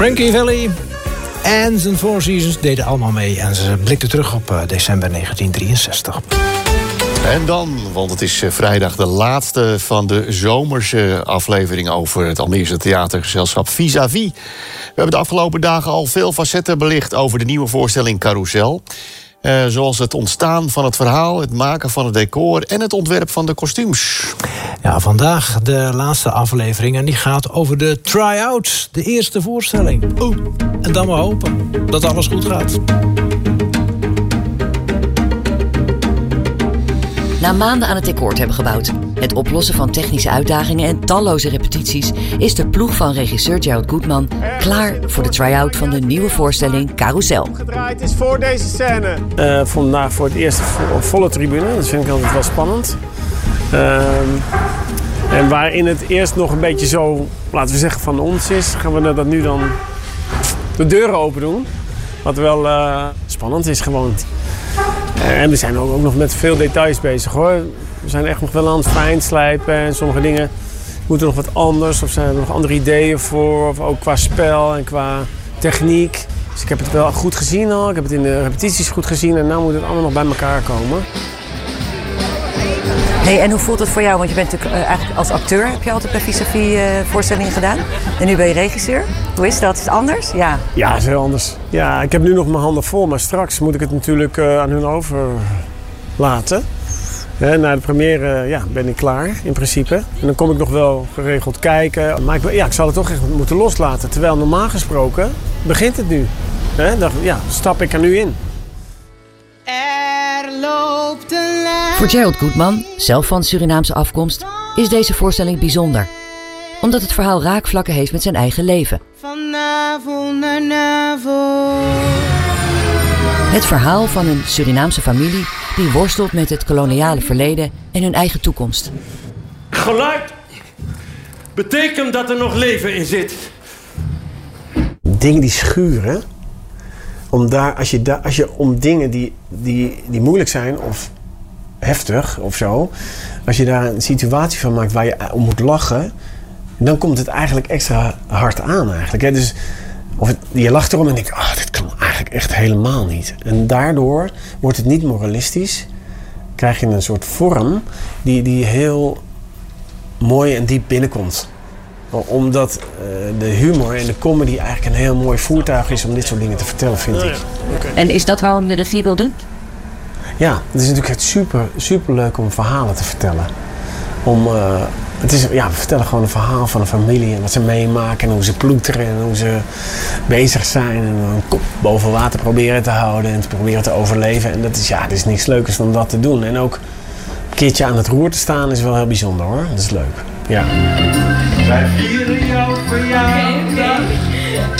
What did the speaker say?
Frankie Valli en zijn Four Seasons deden allemaal mee. En ze blikten terug op december 1963. En dan, want het is vrijdag de laatste van de zomerse aflevering over het Almeerse theatergezelschap Vis-à-Vis. We hebben de afgelopen dagen al veel facetten belicht over de nieuwe voorstelling Carousel. Zoals het ontstaan van het verhaal, het maken van het decor en het ontwerp van de kostuums. Ja, vandaag de laatste aflevering en die gaat over de try-outs, de eerste voorstelling. En dan maar hopen dat alles goed gaat. Na maanden aan het decor te hebben gebouwd, het oplossen van technische uitdagingen en talloze repetities, is de ploeg van regisseur Gerald Goodman klaar voor de try-out van de nieuwe voorstelling Carousel. Gedraaid is voor deze scène. Vandaag voor het eerst op volle tribune, dat vind ik altijd wel spannend. En waarin het eerst nog een beetje zo, laten we zeggen, van ons is, gaan we dat nu dan de deuren open doen. Wat wel spannend is gewoon. En we zijn ook nog met veel details bezig hoor. We zijn echt nog wel aan het fijnslijpen en sommige dingen moeten nog wat anders. Of zijn er nog andere ideeën voor, of ook qua spel en qua techniek. Dus ik heb het wel goed gezien al, ik heb het in de repetities goed gezien en nu moet het allemaal nog bij elkaar komen. Hey, en hoe voelt het voor jou? Want je bent natuurlijk eigenlijk als acteur, heb je altijd bij Vis-à-Vis voorstellingen gedaan. En nu ben je regisseur. Hoe is dat? Is het anders? Ja, het is heel anders. Ja, ik heb nu nog mijn handen vol, maar straks moet ik het natuurlijk aan hun overlaten. Na de première ben ik klaar, in principe. En dan kom ik nog wel geregeld kijken. Maar ik zal het toch echt moeten loslaten. Terwijl normaal gesproken begint het nu. Dan stap ik er nu in. Voor Gerald Goodman, zelf van Surinaamse afkomst, is deze voorstelling bijzonder. Omdat het verhaal raakvlakken heeft met zijn eigen leven. Het verhaal van een Surinaamse familie die worstelt met het koloniale verleden en hun eigen toekomst. Geluid betekent dat er nog leven in zit. Dingen die schuren. Als je om dingen die moeilijk zijn of heftig of zo, als je daar een situatie van maakt waar je om moet lachen, dan komt het eigenlijk extra hard aan eigenlijk. Hè? Dus je lacht erom en denkt, dit kan eigenlijk echt helemaal niet. En daardoor wordt het niet moralistisch. Krijg je een soort vorm die heel mooi en diep binnenkomt. Omdat de humor en de comedy eigenlijk een heel mooi voertuig is om dit soort dingen te vertellen, vind ik. Okay. En is dat waarom je de regie wil doen? Ja, het is natuurlijk super leuk om verhalen te vertellen. We vertellen gewoon een verhaal van een familie en wat ze meemaken en hoe ze ploeteren en hoe ze bezig zijn en een kop boven water proberen te houden en te proberen te overleven. En dat is niks leukers dan dat te doen. En ook een keertje aan het roer te staan is wel heel bijzonder hoor. Dat is leuk. Ja. Wij vieren jouw verjaardag.